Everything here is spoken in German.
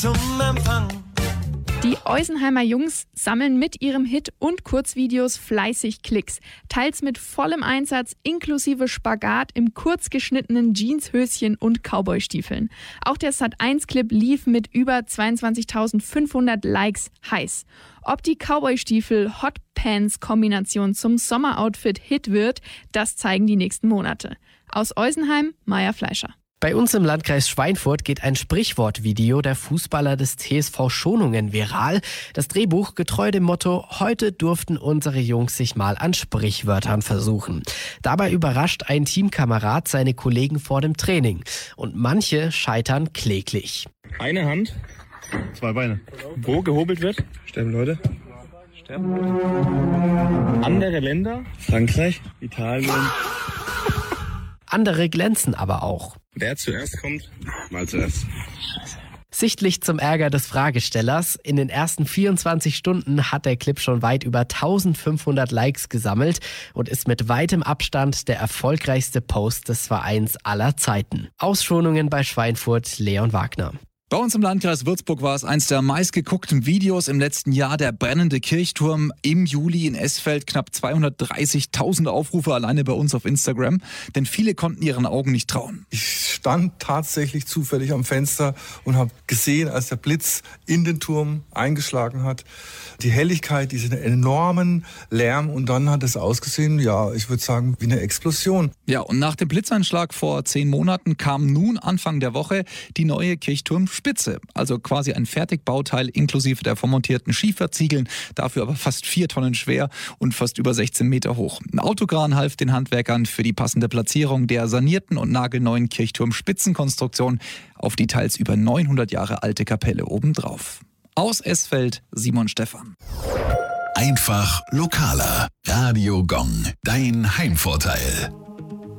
zum Empfang. Die Eusenheimer Jungs sammeln mit ihrem Hit und Kurzvideos fleißig Klicks. Teils mit vollem Einsatz inklusive Spagat im kurz geschnittenen Jeanshöschen und Cowboystiefeln. Auch der Sat.1-Clip lief mit über 22.500 Likes heiß. Ob die Cowboystiefel-Hotpants-Kombination zum Sommeroutfit Hit wird, das zeigen die nächsten Monate. Aus Eusenheim, Maja Fleischer. Bei uns im Landkreis Schweinfurt geht ein Sprichwortvideo der Fußballer des TSV Schonungen viral. Das Drehbuch getreu dem Motto: Heute durften unsere Jungs sich mal an Sprichwörtern versuchen. Dabei überrascht ein Teamkamerad seine Kollegen vor dem Training. Und manche scheitern kläglich. Eine Hand, 2 Beine. wo gehobelt wird. Sterben Leute. Andere Länder. Frankreich, Italien. Andere glänzen aber auch. Wer zuerst kommt. Mal zuerst. Sichtlich zum Ärger des Fragestellers. In den ersten 24 Stunden hat der Clip schon weit über 1500 Likes gesammelt und ist mit weitem Abstand der erfolgreichste Post des Vereins aller Zeiten. Ausschonungen bei Schweinfurt, Leon Wagner. Bei uns im Landkreis Würzburg war es eins der meistgeguckten Videos im letzten Jahr, der brennende Kirchturm im Juli in Esfeld. Knapp 230.000 Aufrufe alleine bei uns auf Instagram, denn viele konnten ihren Augen nicht trauen. Ich stand tatsächlich zufällig am Fenster und habe gesehen, als der Blitz in den Turm eingeschlagen hat, die Helligkeit, diesen enormen Lärm, und dann hat es ausgesehen, ja, ich würde sagen, wie eine Explosion. Ja, und nach dem Blitzeinschlag vor 10 Monaten kam nun Anfang der Woche die neue Kirchturmspitze, also quasi ein Fertigbauteil inklusive der vormontierten Schieferziegeln, dafür aber fast 4 Tonnen schwer und fast über 16 Meter hoch. Ein Autokran half den Handwerkern für die passende Platzierung der sanierten und nagelneuen Kirchturmspitzenkonstruktion auf die teils über 900 Jahre alte Kapelle obendrauf. Aus Esfeld, Simon Stephan. Einfach lokaler. Radio Gong, dein Heimvorteil.